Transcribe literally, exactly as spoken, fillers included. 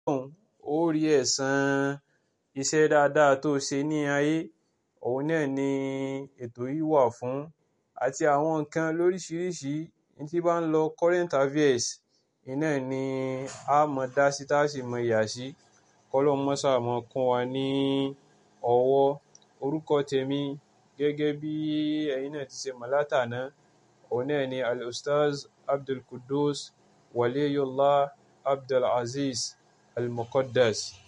ó rí ẹ̀san iṣẹ́ dáadáa tó ṣe ní ayé. Òun náà ni ètò yìí wà fún, àti àwọn nǹkan lóríṣiríṣi tí bá ń lọ current affairs iná ni a mọ̀ dá sí tá sì mọ̀ yà sí. Kọ́lọ́hun mọ́sà mọ́ kún wa ní ọwọ́. Orúkọ tèmi gẹ́gẹ́ bí ẹ̀yin náà ti ṣe mọ̀ látàná, òun náà ni Al-Ustaz Abdul Qudus Waliyullah Abdul Aziz Al-Muqaddas.